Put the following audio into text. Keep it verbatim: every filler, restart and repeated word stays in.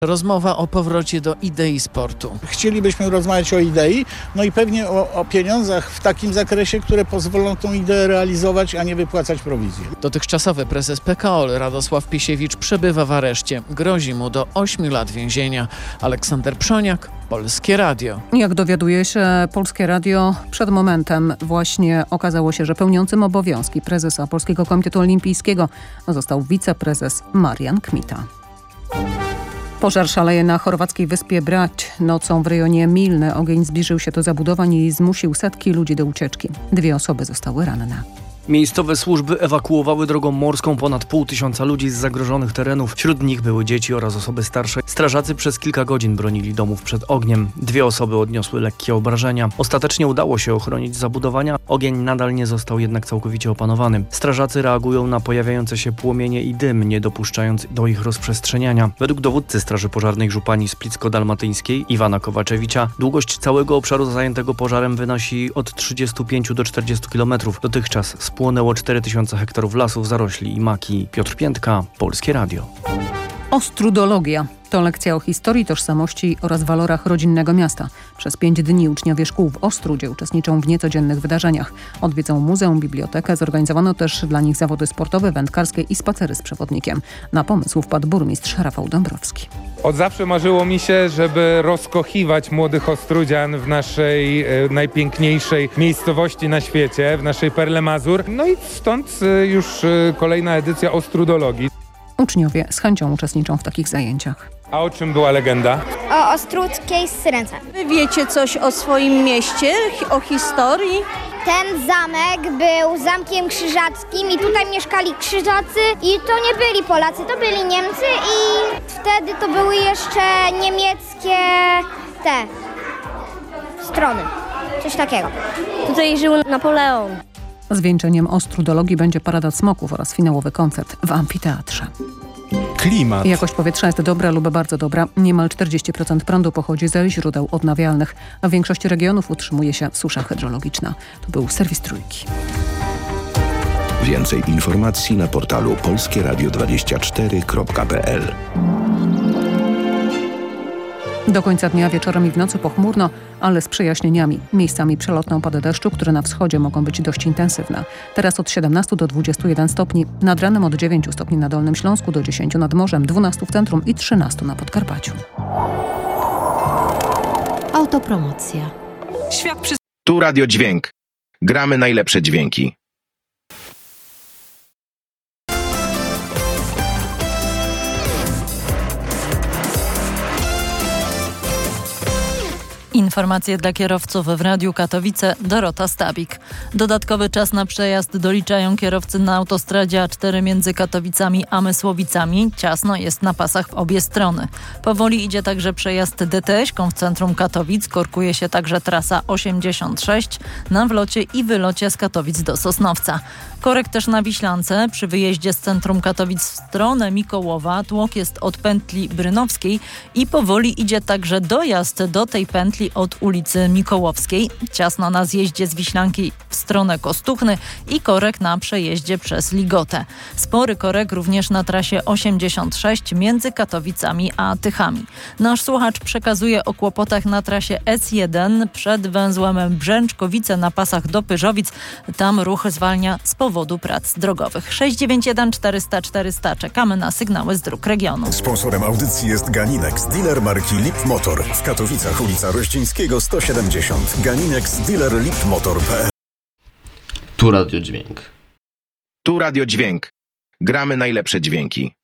Rozmowa o powrocie do idei sportu. Chcielibyśmy rozmawiać o idei, no i pewnie o, o pieniądzach w takim zakresie, które pozwolą tą ideę realizować, a nie wypłacać prowizji. Dotychczasowy prezes P K O L Radosław Pisiewicz przebywa w areszcie. Grozi mu do ośmiu lat więzienia. Aleksander Przoniak, Polskie Radio. Jak dowiaduje się Polskie Radio, przed momentem właśnie okazało się, że pełniącym obowiązki prezesa Polskiego Komitetu Olimpijskiego został wiceprezes Marian Kmita. Pożar szaleje na chorwackiej wyspie Brač. Nocą w rejonie Milne ogień zbliżył się do zabudowań i zmusił setki ludzi do ucieczki. Dwie osoby zostały ranne. Miejscowe służby ewakuowały drogą morską ponad pół tysiąca ludzi z zagrożonych terenów. Wśród nich były dzieci oraz osoby starsze. Strażacy przez kilka godzin bronili domów przed ogniem. Dwie osoby odniosły lekkie obrażenia. Ostatecznie udało się ochronić zabudowania. Ogień nadal nie został jednak całkowicie opanowany. Strażacy reagują na pojawiające się płomienie i dym, nie dopuszczając do ich rozprzestrzeniania. Według dowódcy Straży Pożarnej Żupani Splicko-Dalmatyńskiej Iwana Kowaczewicza długość całego obszaru zajętego pożarem wynosi od trzydziestu pięciu do czterdziestu kilometrów. Dotychczas spłonęło cztery tysiące hektarów lasów, zarośli i maki. Piotr Piętka, Polskie Radio. Ostrudologia to lekcja o historii, tożsamości oraz walorach rodzinnego miasta. Przez pięć dni uczniowie szkół w Ostrudzie uczestniczą w niecodziennych wydarzeniach. Odwiedzą muzeum, bibliotekę, zorganizowano też dla nich zawody sportowe, wędkarskie i spacery z przewodnikiem. Na pomysł wpadł burmistrz Rafał Dąbrowski. Od zawsze marzyło mi się, żeby rozkochiwać młodych Ostrudzian w naszej e, najpiękniejszej miejscowości na świecie, w naszej Perle Mazur. No i stąd e, już e, kolejna edycja Ostrudologii. Uczniowie z chęcią uczestniczą w takich zajęciach. A o czym była legenda? O ostrudzkiej Syrence. Wy wiecie coś o swoim mieście, o historii? Ten zamek był zamkiem krzyżackim i tutaj mieszkali krzyżacy i to nie byli Polacy, to byli Niemcy i wtedy to były jeszcze niemieckie te strony, coś takiego. Tutaj żył Napoleon. Zwieńczeniem Ostrudologii będzie parada smoków oraz finałowy koncert w amfiteatrze. Klimat. Jakość powietrza jest dobra lub bardzo dobra. Niemal czterdzieści procent prądu pochodzi ze źródeł odnawialnych, a w większości regionów utrzymuje się susza hydrologiczna. To był serwis Trójki. Więcej informacji na portalu polskie radio dwadzieścia cztery kropka p l. Do końca dnia wieczorem i w nocy pochmurno, ale z przejaśnieniami. Miejscami przelotne opady deszczu, które na wschodzie mogą być dość intensywne. Teraz od siedemnastu do dwudziestu jeden stopni, nad ranem od dziewięciu stopni na Dolnym Śląsku do dziesięciu nad morzem, dwunastu w centrum i trzynastu na Podkarpaciu. Autopromocja. Świat przy... Tu Radio Dźwięk. Gramy najlepsze dźwięki. Informacje dla kierowców w Radiu Katowice. Dorota Stabik. Dodatkowy czas na przejazd doliczają kierowcy na autostradzie A cztery między Katowicami a Mysłowicami. Ciasno jest na pasach w obie strony. Powoli idzie także przejazd D T S-ką w centrum Katowic. Korkuje się także trasa osiemdziesiąt sześć na wlocie i wylocie z Katowic do Sosnowca. Korek też na Wiślance. Przy wyjeździe z centrum Katowic w stronę Mikołowa tłok jest od pętli Brynowskiej i powoli idzie także dojazd do tej pętli od ulicy Mikołowskiej. Ciasno na zjeździe z Wiślanki w stronę Kostuchny i korek na przejeździe przez Ligotę. Spory korek również na trasie osiemdziesiąt sześć między Katowicami a Tychami. Nasz słuchacz przekazuje o kłopotach na trasie S jeden przed węzłem Brzęczkowice na pasach do Pyrzowic. Tam ruch zwalnia z powodu prac drogowych. sześć dziewięć jeden czterysta czterysta. Czekamy na sygnały z dróg regionu. Sponsorem audycji jest Ganinex, dealer marki Lip Motor. W Katowicach ulica Rościńskiego sto siedemdziesiąt. Ganinex, dealer Lip Motor kropka p l. Tu Radio Dźwięk. Tu Radio Dźwięk. Gramy najlepsze dźwięki.